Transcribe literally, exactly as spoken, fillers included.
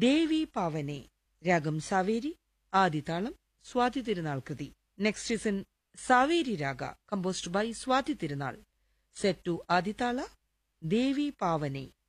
ദേവി പാവനെ, രാഗം സാവേരി, ആദിതാളം സ്വാതി തിരുനാൾ കൃതി. Next is in Saveri raga, composed by Swathi Thirunal, set to Adi tala Devi പാവനെ.